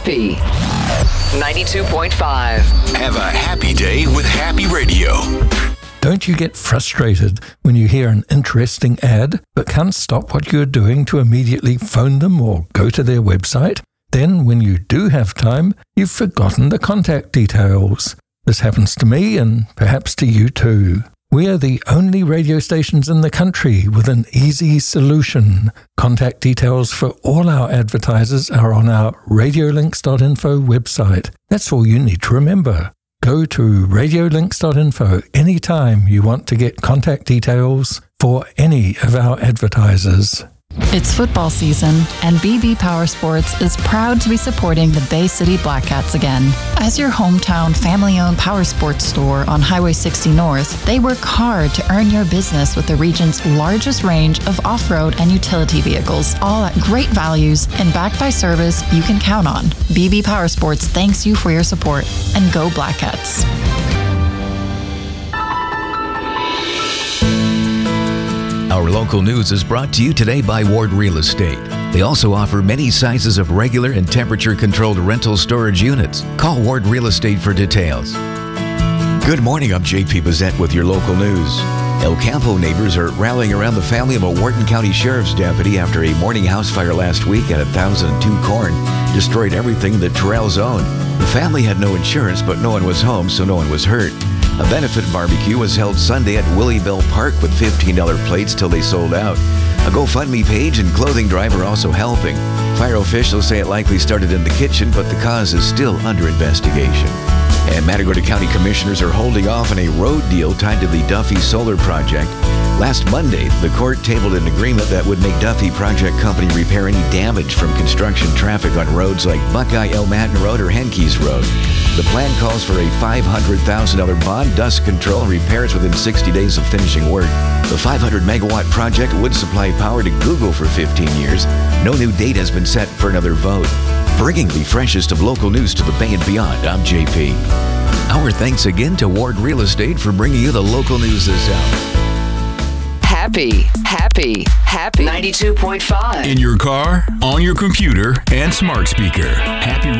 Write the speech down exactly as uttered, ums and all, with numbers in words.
Happy ninety-two point five. Have a happy day with Happy Radio. Don't you get frustrated when you hear an interesting ad but can't stop what you're doing to immediately phone them or go to their website? Then, when you do have time, you've forgotten the contact details. This happens to me and perhaps to you too. We are the only radio stations in the country with an easy solution. Contact details for all our advertisers are on our radiolinks dot info website. That's all you need to remember. Go to radiolinks dot info anytime you want to get contact details for any of our advertisers. It's football season, and B B Power Sports is proud to be supporting the Bay City Blackcats again. As your hometown family-owned power sports store on Highway sixty North, they work hard to earn your business with the region's largest range of off-road and utility vehicles, all at great values and backed by service you can count on. B B Power Sports thanks you for your support, and go Blackcats. Our local news is brought to you today by Ward Real Estate. They also offer many sizes of regular and temperature-controlled rental storage units. Call Ward Real Estate for details. Good morning, I'm J P Bazette with your local news. El Campo neighbors are rallying around the family of a Wharton County Sheriff's deputy after a morning house fire last week at one thousand two Corn destroyed everything that Terrells owned. The family had no insurance, but no one was home, so no one was hurt. A benefit barbecue was held Sunday at Willie Bell Park with fifteen dollars plates till they sold out. A GoFundMe page and clothing drive are also helping. Fire officials say it likely started in the kitchen, but the cause is still under investigation. And Matagorda County Commissioners are holding off on a road deal tied to the Duffy Solar Project. Last Monday, the court tabled an agreement that would make Duffy Project Company repair any damage from construction traffic on roads like Buckeye El Matin Road or Henkes Road. The plan calls for a five hundred thousand dollars bond, dust control, and repairs within sixty days of finishing work. The five hundred megawatt project would supply power to Google for fifteen years. No new date has been set for another vote. Bringing the freshest of local news to the Bay and beyond, I'm J P. Our thanks again to Ward Real Estate for bringing you the local news this hour. Happy, happy, happy ninety-two point five. In your car, on your computer, and smart speaker. Happy